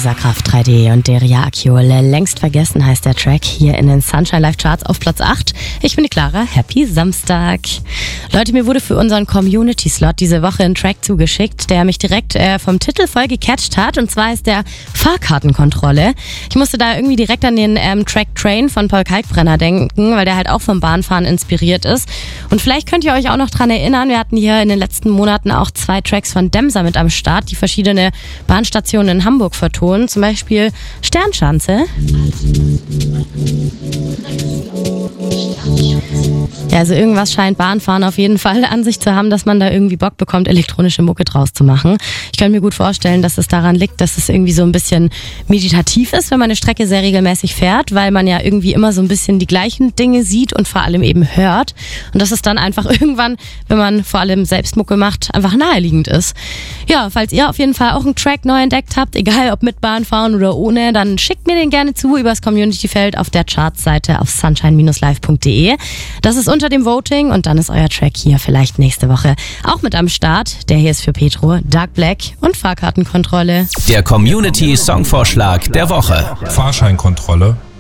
Sakraft 3D und Deria Acciole. Längst vergessen heißt der Track hier in den Sunshine Live Charts auf Platz 8. Ich bin die Clara, happy Samstag. Leute, mir wurde für unseren Community-Slot diese Woche ein Track zugeschickt, der mich direkt vom Titel voll gecatcht hat. Und zwar ist der Fahrkartenkontrolle. Ich musste da irgendwie direkt an den Track Train von Paul Kalkbrenner denken, weil der halt auch vom Bahnfahren inspiriert ist. Und vielleicht könnt ihr euch auch noch dran erinnern, wir hatten hier in den letzten Monaten auch 2 Tracks von Demser mit am Start, die verschiedene Bahnstationen in Hamburg vertonen. Zum Beispiel Sternschanze. Ja, also irgendwas scheint Bahnfahren auf jeden Fall an sich zu haben, dass man da irgendwie Bock bekommt, elektronische Mucke draus zu machen. Ich kann mir gut vorstellen, dass es daran liegt, dass es irgendwie so ein bisschen meditativ ist, wenn man eine Strecke sehr regelmäßig fährt, weil man ja irgendwie immer so ein bisschen die gleichen Dinge sieht und vor allem eben hört. Und dass es dann einfach irgendwann, wenn man vor allem selbst Mucke macht, einfach naheliegend ist. Ja, falls ihr auf jeden Fall auch einen Track neu entdeckt habt, egal ob mit Bahnfahren oder ohne, dann schickt mir den gerne zu übers Community-Feld auf der Charts-Seite auf sunshine-live.de. Das ist unter dem Voting und dann ist euer Track hier vielleicht nächste Woche auch mit am Start. Der hier ist für Petro, Dark Black und Fahrkartenkontrolle. Der Community-Songvorschlag der Woche. Fahrscheinkontrolle.